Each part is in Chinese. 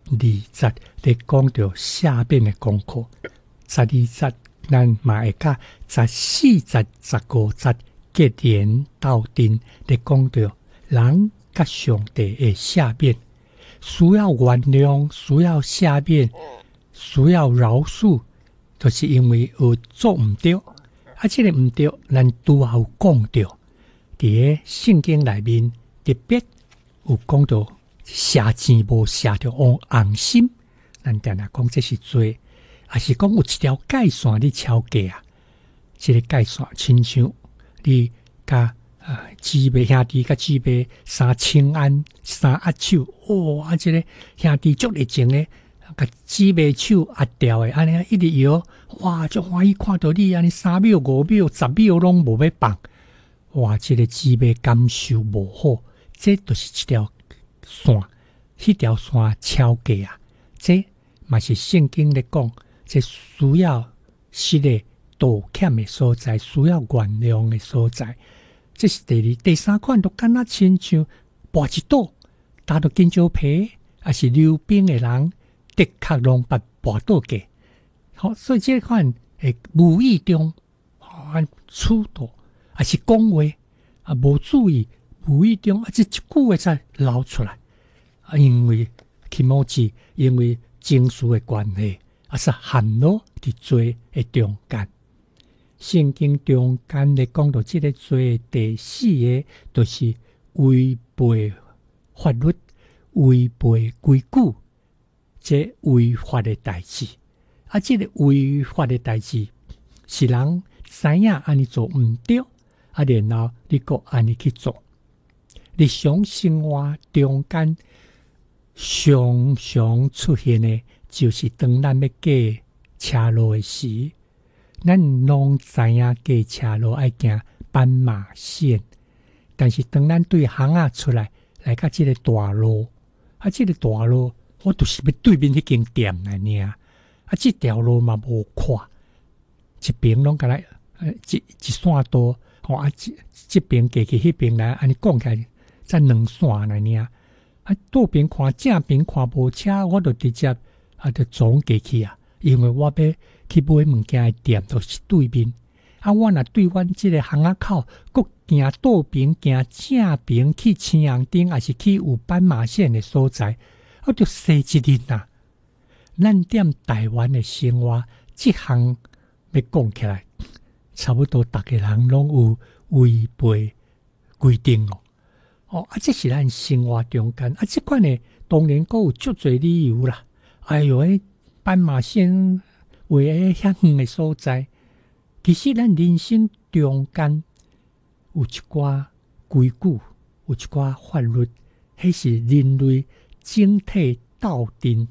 节咧讲到下面的功课。12节咱嘛会甲14节、15节结连斗阵咧讲到人甲上帝的下面，需要原谅，需要下面，需要饶恕，就是因为有做毋对，这个毋对，咱拄好有讲到，伫个圣经内面特别有讲到写钱无写着往红心，咱定定讲这是罪，还是讲有一条界线你超过啊？这个界线亲像你甲姊妹兄弟甲姊妹三清安三握手，哇！这个兄弟足热情诶，甲姊妹手握掉诶，安尼一直摇，哇！足欢喜看到你安尼3秒、5秒、10秒拢无要放，哇！这个姊妹感受无好，这就是一条线，迄条线超过啊！这嘛是圣经咧讲，这需要失个道歉的所在，需要原谅的所在。这是第二、第三款都敢若亲像跋一倒，打到金蕉皮，还是溜冰的人，的确拢捌跋倒过。好，所以这款诶无意中触动，还是讲话无注意，无意中这一句话才流出来。因为气毛子，因为情绪的关系，是含落伫罪的中间。圣经中间咧讲到这个罪第4个，就是违背法律、违背规矩，这违法的代志。这个违法的代志是人知影安尼做毋对，然后你搁安尼去做。日常生活中间常常出现的，就是当咱要过车路的时，咱拢知影过车路爱行斑马线，但是当咱对巷仔出来到这个大路，这个大路我就是要对面迄间店来尔，这条路嘛无看，一边拢甲来一线道，这边过去迄边来，安尼讲起来才两线来尔。左边看正边看无车，我就直接就撞过去啊！因为我要去买物件的店都是对面，我若对阮这个巷仔口，搁行左边行正边去青阳町，还是去有斑马线的所在，我就洗一日啊！咱踮台湾的生活，这项要讲起来，差不多逐个人拢有违背规定哦。这是咱生活中间这款呢，当然还有足侪理由啦。哎哟，斑马线为遐远的所在，其实咱人生中间有一寡规矩，有一寡法律，迄是人类整体斗阵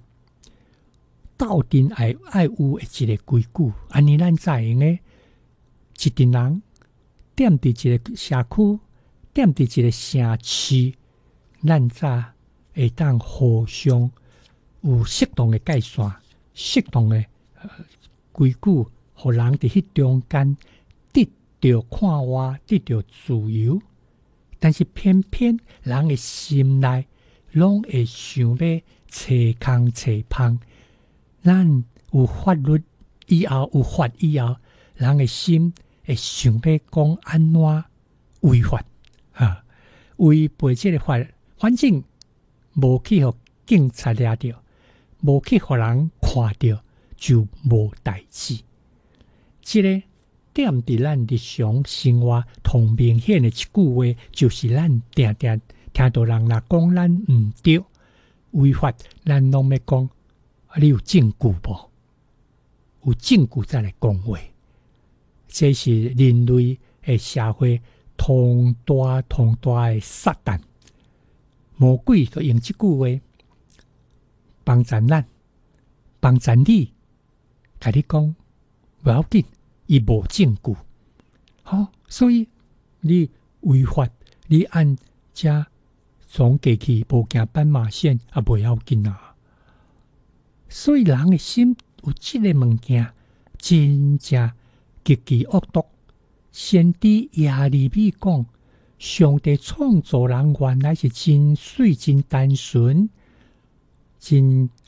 爱有的一个规矩。安尼咱才会用的，一群人踮伫一个社区。踮伫一个城市，咱才会当互相有适当的界线、适当的规矩，互人伫迄中间得到看活，得到自由。但是偏偏人的心内拢会想要找空找芳。咱有法律以后，有法以后，人的心会想要讲安怎违法。违背这个法，反正无去互警察抓到，无去互人看到，就无代志。这个点伫咱日常生活同明显的一句话，就是咱定定听到人若讲咱毋对违法，咱拢要讲你有证据无？有证据再来讲话。这是人类的社会。同大的撒旦魔鬼就用这句话帮咱帮咱你，甲你讲不要紧，伊无证据，所以你违法，你按这撞过去无行斑马线也不要紧啊。所以人的心有这个物件，真正极其恶毒。先知耶利米讲，上帝创造人原来是真水、真单纯、真